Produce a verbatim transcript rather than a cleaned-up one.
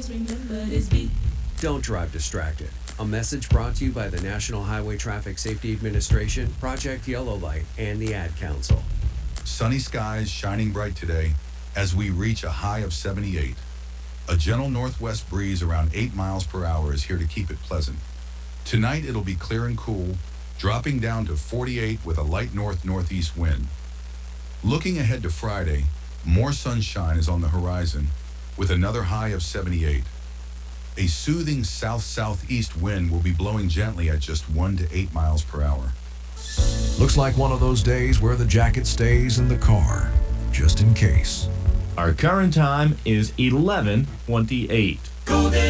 always remember this beat. Don't drive distracted. A message brought to you by the National Highway Traffic Safety Administration, Project Yellow Light, and the Ad Council. Sunny skies shining bright today as we reach a high of seventy-eight. A gentle northwest breeze around eight miles per hour is here to keep it pleasant. Tonight it'll be clear and cool, dropping down to forty-eight with a light north-northeast wind. Looking ahead to Friday, more sunshine is on the horizon with another high of seventy-eight. A soothing south-southeast wind will be blowing gently at just one to eight miles per hour. Looks like one of those days where the jacket stays in the car, just in case. Our current time is eleven twenty-eight. Golden